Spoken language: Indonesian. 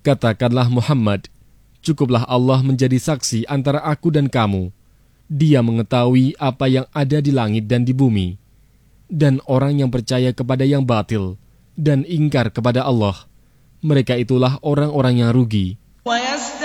Katakanlah Muhammad, cukuplah Allah menjadi saksi antara aku dan kamu. Dia mengetahui apa yang ada di langit dan di bumi. Dan orang yang percaya kepada yang batil dan ingkar kepada Allah, mereka itulah orang-orang yang rugi.